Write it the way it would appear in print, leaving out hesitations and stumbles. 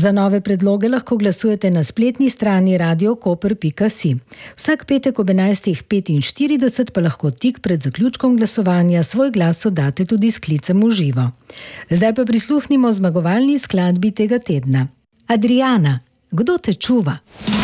Za nove predloge lahko glasujete na spletni strani radiokoper.si. Vsak petek ob 11.45 pa lahko tik pred zaključkom glasovanja svoj glas oddate tudi s klicem v živo. Zdaj pa prisluhnimo zmagovalni skladbi tega tedna. Adriana, kdo te čuva?